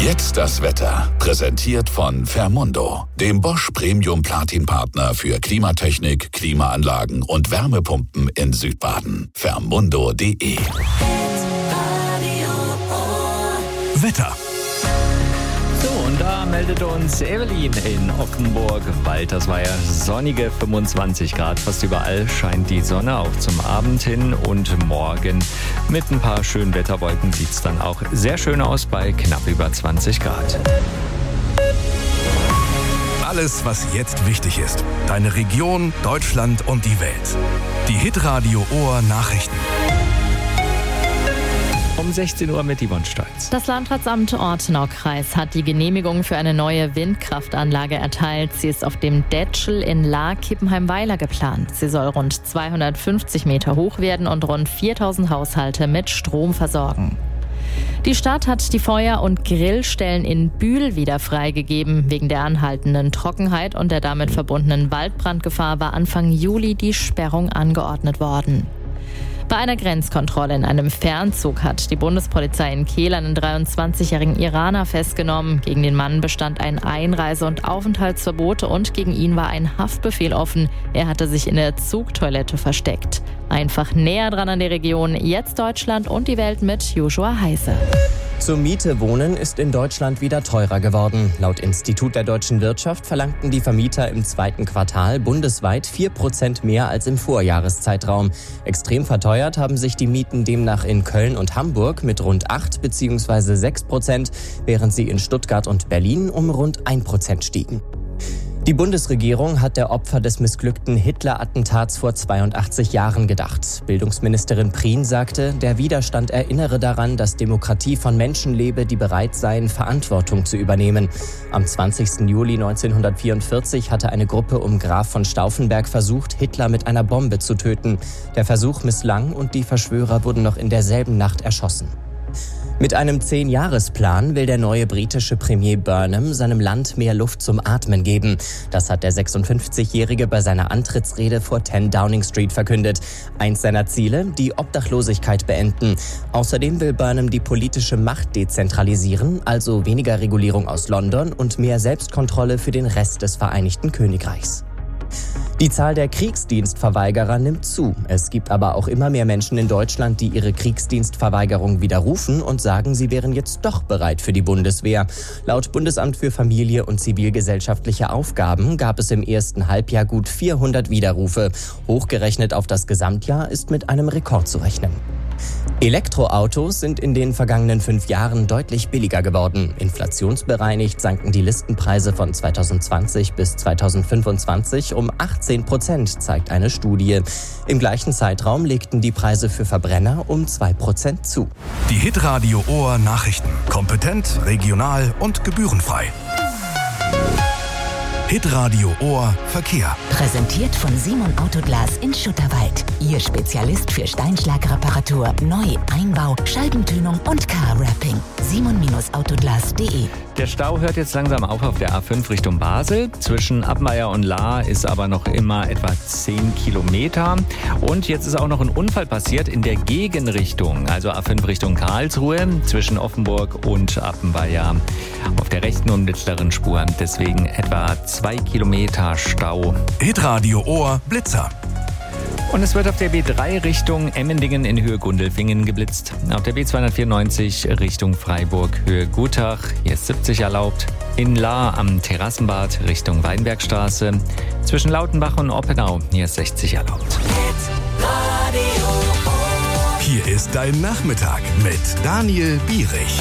Jetzt das Wetter. Präsentiert von Fermundo, dem Bosch Premium Platin Partner für Klimatechnik, Klimaanlagen und Wärmepumpen in Südbaden. Fermundo.de. Wetter. So, und da meldet uns Evelyn in Ockenburg-Wald. Das war ja sonnige 25 Grad. Fast überall scheint die Sonne, auch zum Abend hin. Und morgen mit ein paar schönen Wetterwolken sieht es dann auch sehr schön aus bei knapp über 20 Grad. Alles, was jetzt wichtig ist. Deine Region, Deutschland und die Welt. Die Hitradio Ohr Nachrichten. Um 16 Uhr mit Yvonne Stolz. Das Landratsamt Ortenau-Kreis hat die Genehmigung für eine neue Windkraftanlage erteilt. Sie ist auf dem Detschel in Lahr-Kippenheim-Weiler geplant. Sie soll rund 250 Meter hoch werden und rund 4000 Haushalte mit Strom versorgen. Die Stadt hat die Feuer- und Grillstellen in Bühl wieder freigegeben. Wegen der anhaltenden Trockenheit und der damit verbundenen Waldbrandgefahr war Anfang Juli die Sperrung angeordnet worden. Bei einer Grenzkontrolle in einem Fernzug hat die Bundespolizei in Kehl einen 23-jährigen Iraner festgenommen. Gegen den Mann bestand ein Einreise- und Aufenthaltsverbot und gegen ihn war ein Haftbefehl offen. Er hatte sich in der Zugtoilette versteckt. Einfach näher dran an die Region, jetzt Deutschland und die Welt mit Joshua Heise. Zur Miete wohnen ist in Deutschland wieder teurer geworden. Laut Institut der deutschen Wirtschaft verlangten die Vermieter im zweiten Quartal bundesweit 4% mehr als im Vorjahreszeitraum. Extrem verteuert haben sich die Mieten demnach in Köln und Hamburg mit rund 8 bzw. 6%, während sie in Stuttgart und Berlin um rund 1% stiegen. Die Bundesregierung hat der Opfer des missglückten Hitler-Attentats vor 82 Jahren gedacht. Bildungsministerin Prien sagte, der Widerstand erinnere daran, dass Demokratie von Menschen lebe, die bereit seien, Verantwortung zu übernehmen. Am 20. Juli 1944 hatte eine Gruppe um Graf von Stauffenberg versucht, Hitler mit einer Bombe zu töten. Der Versuch misslang und die Verschwörer wurden noch in derselben Nacht erschossen. Mit einem 10-Jahres-Plan will der neue britische Premier Burnham seinem Land mehr Luft zum Atmen geben. Das hat der 56-Jährige bei seiner Antrittsrede vor 10 Downing Street verkündet. Eins seiner Ziele, die Obdachlosigkeit beenden. Außerdem will Burnham die politische Macht dezentralisieren, also weniger Regulierung aus London und mehr Selbstkontrolle für den Rest des Vereinigten Königreichs. Die Zahl der Kriegsdienstverweigerer nimmt zu. Es gibt aber auch immer mehr Menschen in Deutschland, die ihre Kriegsdienstverweigerung widerrufen und sagen, sie wären jetzt doch bereit für die Bundeswehr. Laut Bundesamt für Familie und zivilgesellschaftliche Aufgaben gab es im ersten Halbjahr gut 400 Widerrufe. Hochgerechnet auf das Gesamtjahr ist mit einem Rekord zu rechnen. Elektroautos sind in den vergangenen 5 Jahren deutlich billiger geworden. Inflationsbereinigt sanken die Listenpreise von 2020 bis 2025 um 18%, zeigt eine Studie. Im gleichen Zeitraum legten die Preise für Verbrenner um 2% zu. Die Hitradio Ohr Nachrichten. Kompetent, regional und gebührenfrei. Hitradio Ohr Verkehr. Präsentiert von Simon Autoglas in Schutterwald. Ihr Spezialist für Steinschlagreparatur, Neu-, Einbau, Scheibentönung und Car-Wrapping. simon-autoglas.de. Der Stau hört jetzt langsam auf der A5 Richtung Basel. Zwischen Abmeier und Lahr ist aber noch immer etwa 10 Kilometer. Und jetzt ist auch noch ein Unfall passiert in der Gegenrichtung, also A5 Richtung Karlsruhe, zwischen Offenburg und Appenweier auf der rechten und mittleren Spur. Deswegen etwa 2 Kilometer Stau. Hitradio Ohr Blitzer. Und es wird auf der B3 Richtung Emmendingen in Höhe Gundelfingen geblitzt. Auf der B294 Richtung Freiburg Höhe Gutach, hier ist 70 erlaubt. In Lahr am Terrassenbad Richtung Weinbergstraße. Zwischen Lautenbach und Oppenau, hier ist 60 erlaubt. Hier ist dein Nachmittag mit Daniel Bierich.